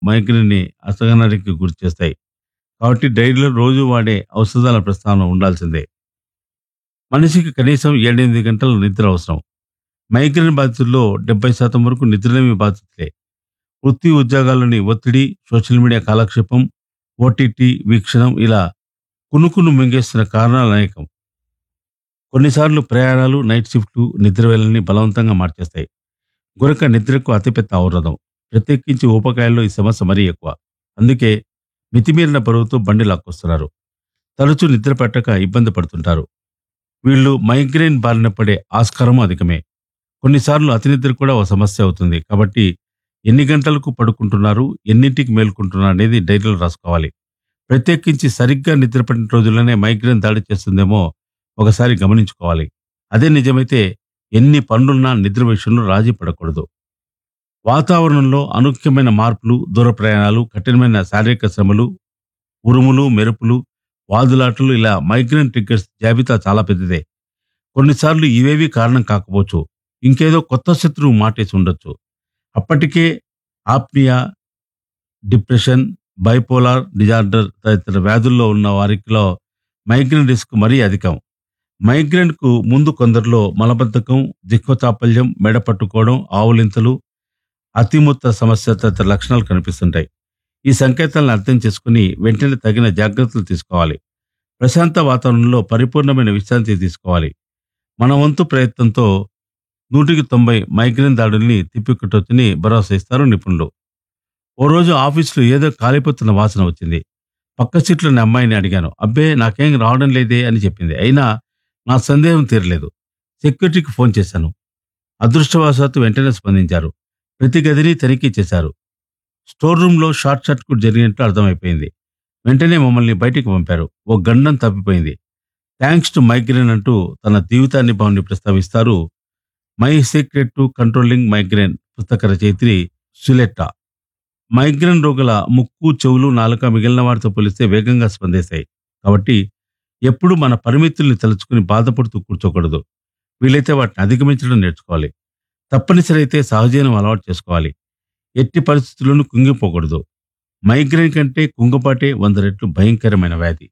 మైగ్రేన్ని అసహనానికి గురిచేస్తాయి. కాబట్టి డైరీలో రోజు వాడే ఔషధాల ప్రస్తావన ఉండాల్సిందే. మనిషికి కనీసం 7-8 గంటల నిద్ర అవసరం. మైగ్రేన్ బాధితుల్లో 70% వరకు నిద్రలేమి బాధితులే. వృత్తి ఉద్యోగాల్లోని ఒత్తిడి, సోషల్ మీడియా కాలక్షేపం, ఓటీటీ వీక్షణం ఇలా కునుకును మింగేస్తున్న కారణాలు అనేకం. కొన్నిసార్లు ప్రయాణాలు, నైట్ షిఫ్ట్లు నిద్రవేళల్ని బలవంతంగా మార్చేస్తాయి. గురక నిద్రకు అతిపెద్ద అవరోధం. ప్రత్యేకించి ఊబకాయాల్లో ఈ సమస్య మరీ ఎక్కువ. అందుకే మితిమీరిన బరువుతో బండి లాక్కొస్తున్నారు. తరచూ నిద్ర పట్టక ఇబ్బంది పడుతుంటారు. వీళ్ళు మైగ్రేన్ బారిన పడే ఆస్కారం అధికమే. కొన్నిసార్లు అతి నిద్ర కూడా ఓ సమస్య అవుతుంది. కాబట్టి ఎన్ని గంటలకు పడుకుంటున్నారు, ఎన్నింటికి మేల్కుంటున్నారు అనేది డైరీలో రాసుకోవాలి. ప్రత్యేకించి సరిగ్గా నిద్ర పట్టిన రోజుల్లోనే మైగ్రేన్ దాడి చేస్తుందేమో ఒకసారి గమనించుకోవాలి. అదే నిజమైతే ఎన్ని పనులున్నా నిద్ర విషయంలో రాజీ పడకూడదు. వాతావరణంలో అనూహ్యమైన మార్పులు, దూర ప్రయాణాలు, కఠినమైన శారీరక శ్రమలు, ఉరుములు, మెరుపులు, వాదులాటలు ఇలా మైగ్రేన్ ట్రిగ్గర్స్ జాబితా చాలా పెద్దదే. కొన్నిసార్లు ఇవేవి కారణం కాకపోవచ్చు. ఇంకేదో కొత్త శత్రువు మాటేసి ఉండొచ్చు. అప్పటికే ఆప్నియా, డిప్రెషన్, బైపోలార్ డిజార్డర్ తదితర వ్యాధుల్లో ఉన్న వారిలో మైగ్రేన్ రిస్క్ మరీ అధికం. మైగ్రేన్కు ముందు కొందరిలో మలబద్ధకం, దిక్వచాపల్యం, మెడ పట్టుకోవడం, ఆవులింతలు, అతిమూత్ర సమస్య తదితర లక్షణాలు కనిపిస్తుంటాయి. ఈ సంకేతాలను అర్థం చేసుకుని వెంటనే తగిన జాగ్రత్తలు తీసుకోవాలి. ప్రశాంత వాతావరణంలో పరిపూర్ణమైన విశ్రాంతి తీసుకోవాలి. మన వంతు ప్రయత్నంతో 100కి 90 మైగ్రేన్ దాడుల్ని తిప్పికొట్టొచ్చని భరోసా ఇస్తారు నిపుణులు. ఓ రోజు ఆఫీసులో ఏదో కాలిపోతున్న వాసన వచ్చింది. పక్క సీట్లోని అమ్మాయిని అడిగాను. అబ్బే నాకేం రావడం లేదే అని చెప్పింది. అయినా నా సందేహం తీరలేదు. సెక్యూరిటీకి ఫోన్ చేశాను. అదృష్టవశాత్తు వెంటనే స్పందించారు. ప్రతి గదిని తనిఖీ చేశారు. స్టోర్ రూమ్లో షార్ట్ సర్క్యూట్ జరిగినట్లు అర్థమైపోయింది. వెంటనే మమ్మల్ని బయటికి పంపారు. ఓ గండం తప్పిపోయింది. థ్యాంక్స్ టు మైగ్రేన్ అంటూ తన జీవితానుభవాన్ని ప్రస్తావిస్తారు my secret to controlling migraine పుస్తక రచయిత్రి సులెట్టా. మైగ్రేన్ రోగుల ముక్కు, చెవులు, నాలుక మిగిలిన వారితో పోలిస్తే వేగంగా స్పందిస్తాయి. కాబట్టి ఎప్పుడూ మన పరిమితుల్ని తలుచుకుని బాధపడుతూ కూర్చోకూడదు. వీలైతే వాటిని అధిగమించడం నేర్చుకోవాలి. తప్పనిసరి అయితే సహజీవనం అలవాటు చేసుకోవాలి. ఎట్టి పరిస్థితుల్లోనూ కుంగిపోకూడదు. మైగ్రేన్ కంటే కుంగపాటే 100 రెట్లు భయంకరమైన వ్యాధి.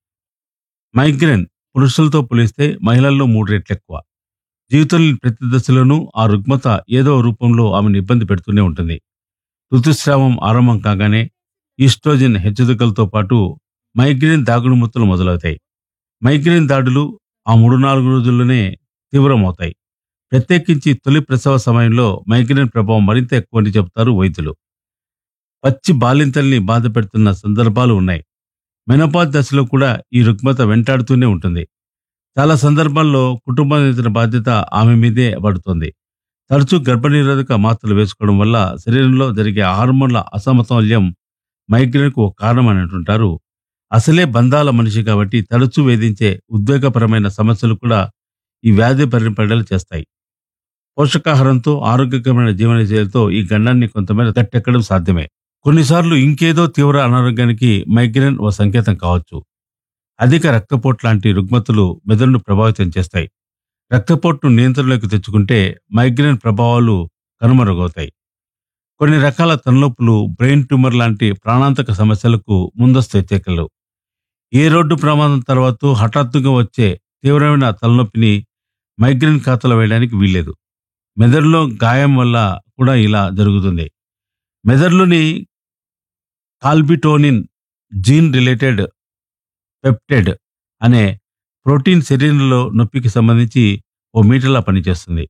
మైగ్రేన్ పురుషులతో పోలిస్తే మహిళల్లో 3 రెట్లు ఎక్కువ. జీవితంలోని ప్రతి దశలోనూ ఆ రుగ్మత ఏదో రూపంలో ఆమెను ఇబ్బంది పెడుతూనే ఉంటుంది. ఋతుస్రావం ఆరంభం కాగానే ఈస్ట్రోజన్ హెచ్చుతగ్గులతో పాటు మైగ్రేన్ దాగుడుమూతలు మొదలవుతాయి. మైగ్రేన్ దాడులు ఆ 3-4 రోజుల్లోనే తీవ్రమవుతాయి. ప్రత్యేకించి తొలి ప్రసవ సమయంలో మైగ్రేన్ ప్రభావం మరింత ఎక్కువని చెబుతారు వైద్యులు. పచ్చి బాలింతల్ని బాధ పెడుతున్న సందర్భాలు ఉన్నాయి. మెనోపాజ్ దశలో కూడా ఈ రుగ్మత వెంటాడుతూనే ఉంటుంది. చాలా సందర్భాల్లో కుటుంబానికి బాధ్యత ఆమె మీదే పడుతుంది. తరచూ గర్భనిరోధక మాత్రలు వేసుకోవడం వల్ల శరీరంలో జరిగే హార్మోన్ల అసమతుల్యం మైగ్రేన్కు ఒక కారణం అని అంటుంటారు. అసలే బంధాల మనిషి కాబట్టి తరచూ వేధించే ఉద్వేగపరమైన సమస్యలు కూడా ఈ వ్యాధి బారిన పడేలా చేస్తాయి. పోషకాహారంతో, ఆరోగ్యకరమైన జీవనశైలితో ఈ గండాన్ని కొంతమేర గట్టెక్కడం సాధ్యమే. కొన్నిసార్లు ఇంకేదో తీవ్ర అనారోగ్యానికి మైగ్రేన్ ఓ సంకేతం కావచ్చు. అధిక రక్తపోటు లాంటి రుగ్మతలు మెదడును ప్రభావితం చేస్తాయి. రక్తపోటును నియంత్రణలోకి తెచ్చుకుంటే మైగ్రేన్ ప్రభావాలు కనుమరుగవుతాయి. కొన్ని రకాల తలనొప్పులు, బ్రెయిన్ ట్యూమర్ లాంటి ప్రాణాంతక సమస్యలకు ముందస్తు హెచ్చరికలు. ఏ రోడ్డు ప్రమాదం తర్వాత హఠాత్తుగా వచ్చే తీవ్రమైన తలనొప్పిని మైగ్రేన్ ఖాతాలో వేయడానికి వీల్లేదు. మెదడులో గాయం వల్ల కూడా ఇలా జరుగుతుంది. మెదడులోని కాల్బిటోనిన్ జీన్ రిలేటెడ్ పెప్టైడ్ అనే ప్రోటీన్ శరీరంలో నొప్పికి సంబంధించి ఓ మీటర్లా పనిచేస్తుంది.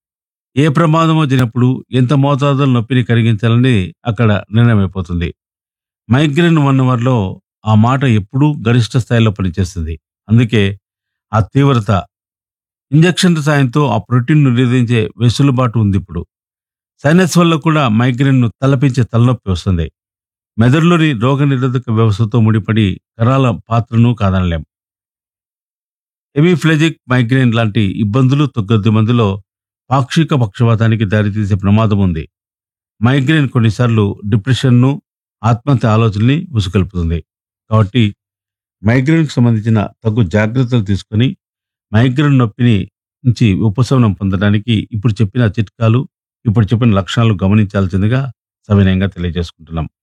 ఏ ప్రమాదమో జరిగినప్పుడు ఎంత మోతాదులో నొప్పిని కలిగించాలని అక్కడ నిర్ణయమైపోతుంది. మైగ్రేన్ ఉన్నవారిలో ఆ మాట ఎప్పుడూ గరిష్ట స్థాయిలో పనిచేస్తుంది. అందుకే ఆ తీవ్రత ఇంజెక్షన్ సాయంతో ఆ ప్రోటీన్ నిరోధించే వెసులుబాటు ఉంది. ఇప్పుడు సైనస్ వల్ల కూడా మైగ్రేన్ను తలపించే తలనొప్పి వస్తుంది. మెదడులోని రోగ నిరోధక వ్యవస్థతో ముడిపడి కణాల పాత్రను కాదనలేం. హెమిప్లెజిక్ మైగ్రేన్ లాంటి ఇబ్బందులు 9 మందిలో పాక్షిక పక్షవాతానికి దారితీసే ప్రమాదం ఉంది. మైగ్రేన్ కొన్నిసార్లు డిప్రెషన్ను, ఆత్మహత్య ఆలోచనల్ని ఉసుకొల్పుతుంది. కాబట్టి మైగ్రేన్కు సంబంధించిన తగు జాగ్రత్తలు తీసుకొని మైగ్రేన్ నొప్పిని నుంచి ఉపశమనం పొందడానికి ఇప్పుడు చెప్పిన చిట్కాలు, ఇప్పుడు చెప్పిన లక్షణాలు గమనించాల్సిందిగా సవినయంగా తెలియజేసుకుంటున్నాం.